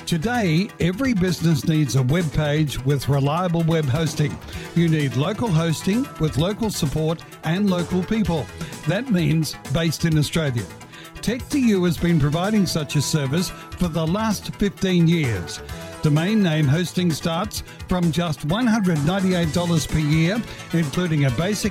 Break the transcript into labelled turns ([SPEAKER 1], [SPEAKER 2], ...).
[SPEAKER 1] Today, every business needs a web page with reliable web hosting. You need local hosting with local support and local people. That means based in Australia. Tech2U has been providing such a service for the last 15 years. Domain name hosting starts from just $198 per year, including a basic